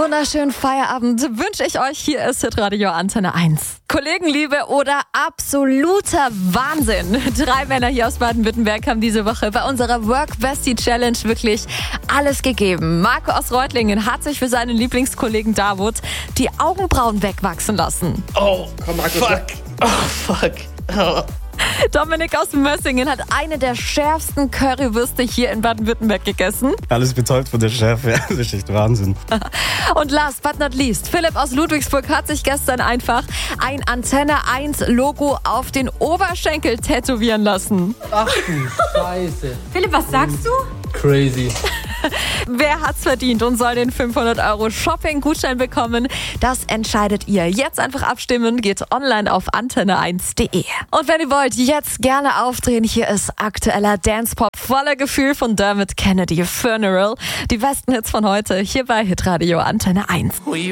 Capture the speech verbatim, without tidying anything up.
wunderschönen Feierabend wünsche ich euch. Hier ist Hitradio Antenne eins. Kollegenliebe oder absoluter Wahnsinn. Drei Männer hier aus Baden-Württemberg haben diese Woche bei unserer Work Bestie Challenge wirklich alles gegeben. Marco aus Reutlingen hat sich für seinen Lieblingskollegen Davut die Augenbrauen wegwachsen lassen. Oh, komm, Marco, fuck. Oh, fuck. Oh. Dominik aus Mössingen hat eine der schärfsten Currywürste hier in Baden-Württemberg gegessen. Alles betäubt von der Schärfe, das ist echt Wahnsinn. Und last but not least, Philipp aus Ludwigsburg hat sich gestern einfach ein Antenne eins Logo auf den Oberschenkel tätowieren lassen. Ach du Scheiße. Philipp, was sagst du? Crazy. Wer hat's verdient und soll den fünfhundert Euro Shopping-Gutschein bekommen? Das entscheidet ihr. Jetzt einfach abstimmen, geht online auf antenne eins punkt de. Und wenn ihr wollt, jetzt gerne aufdrehen. Hier ist aktueller Dance-Pop voller Gefühl von Dermot Kennedy, Funeral. Die besten Hits von heute hier bei Hitradio Antenne eins.